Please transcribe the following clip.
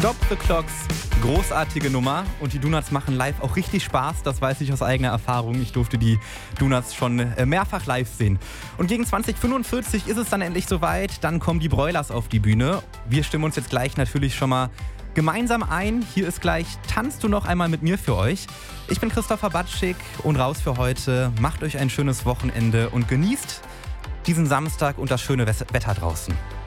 Stop the Clocks, großartige Nummer und die Donuts machen live auch richtig Spaß, das weiß ich aus eigener Erfahrung. Ich durfte die Donuts schon mehrfach live sehen. Und gegen 20:45 ist es dann endlich soweit, dann kommen die Broilers auf die Bühne. Wir stimmen uns jetzt gleich natürlich schon mal gemeinsam ein. Hier ist gleich Tanzt du noch einmal mit mir für euch. Ich bin Christopher Batschik und raus für heute. Macht euch ein schönes Wochenende und genießt diesen Samstag und das schöne Wetter draußen.